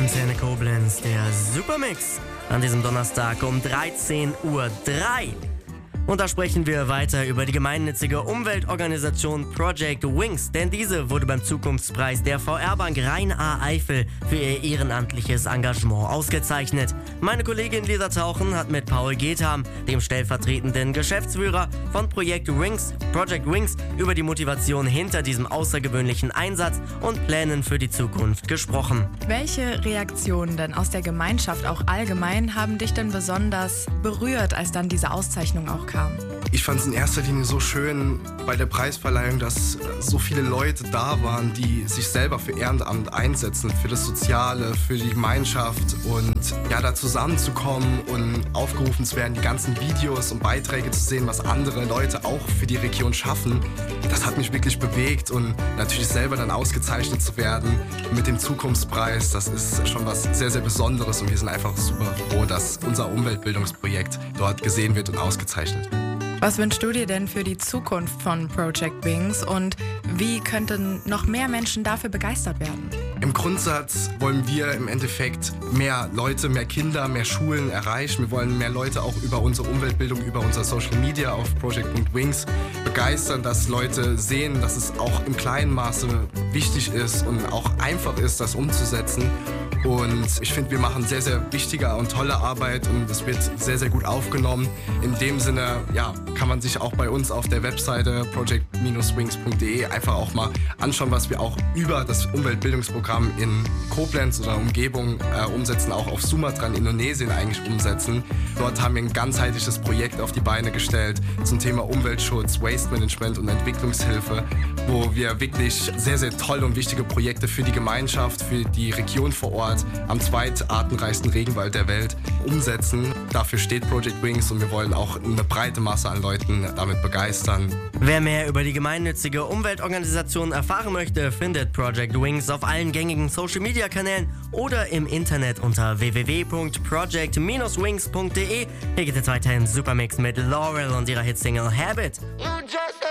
Antenne Koblenz, der Supermix an diesem Donnerstag um 13:03 Uhr. Und da sprechen wir weiter über die gemeinnützige Umweltorganisation Project Wings, denn diese wurde beim Zukunftspreis der VR-Bank Rhein-A-Eifel für ihr ehrenamtliches Engagement ausgezeichnet. Meine Kollegin Lisa Tauchen hat mit Paul Getham, dem stellvertretenden Geschäftsführer von Project Wings, über die Motivation hinter diesem außergewöhnlichen Einsatz und Plänen für die Zukunft gesprochen. Welche Reaktionen denn aus der Gemeinschaft auch allgemein haben dich denn besonders berührt, als dann diese Auszeichnung auch kam? Ich fand es in erster Linie so schön bei der Preisverleihung, dass so viele Leute da waren, die sich selber für Ehrenamt einsetzen, für das Soziale, für die Gemeinschaft und ja, da zusammenzukommen und aufgerufen zu werden, die ganzen Videos und Beiträge zu sehen, was andere Leute auch für die Region schaffen. Das hat mich wirklich bewegt und natürlich selber dann ausgezeichnet zu werden mit dem Zukunftspreis, das ist schon was sehr, sehr Besonderes und wir sind einfach super froh, dass unser Umweltbildungsprojekt dort gesehen wird und ausgezeichnet. Was wünschst du dir denn für die Zukunft von Project Wings und wie könnten noch mehr Menschen dafür begeistert werden? Im Grundsatz wollen wir im Endeffekt mehr Leute, mehr Kinder, mehr Schulen erreichen. Wir wollen mehr Leute auch über unsere Umweltbildung, über unser Social Media auf Project.Wings begeistern, dass Leute sehen, dass es auch im kleinen Maße wichtig ist und auch einfach ist, das umzusetzen. Und ich finde, wir machen sehr, sehr wichtige und tolle Arbeit und es wird sehr, sehr gut aufgenommen. In dem Sinne, ja, kann man sich auch bei uns auf der Webseite project-wings.de einfach auch mal anschauen, was wir auch über das Umweltbildungsprogramm in Koblenz oder Umgebung umsetzen, auch auf Sumatra in Indonesien eigentlich umsetzen. Dort haben wir ein ganzheitliches Projekt auf die Beine gestellt zum Thema Umweltschutz, Waste Management und Entwicklungshilfe, wo wir wirklich sehr, sehr tolle und wichtige Projekte für die Gemeinschaft, für die Region vor Ort am zweitartenreichsten Regenwald der Welt umsetzen. Dafür steht Project Wings und wir wollen auch eine breite Masse an Leuten damit begeistern. Wer mehr über die gemeinnützige Umweltorganisation erfahren möchte, findet Project Wings auf allen gängigen Social-Media-Kanälen oder im Internet unter www.project-wings.de. Hier geht jetzt weiter im Supermix mit Laurel und ihrer Hitsingle Habit.